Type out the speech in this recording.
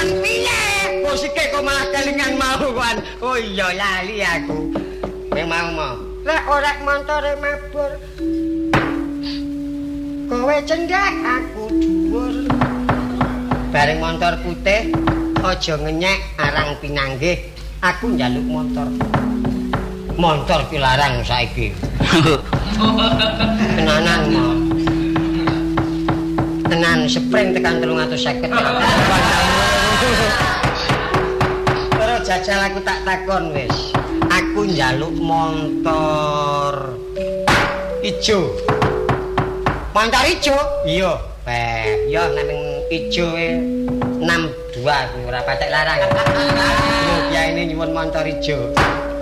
Lan piye? Musike kok malah kelingan mau kan. Oh iya lali aku. Mau. Lek ora montore mabur. Kowe cendhek aku dhuwur. Bareng montor putih aja ngenyek arang pinanggih. Aku njaluk montor. Montor ki larang saiki. Tenanan mau. Tenan spring tekan 350. Terus jajal aku tak takon wis. Aku njaluk montor ijo. Montor ijo? Iya. Ya nang ijo 62 kuwi ora patek larang. Lho kiai ini nyuwun montor ijo.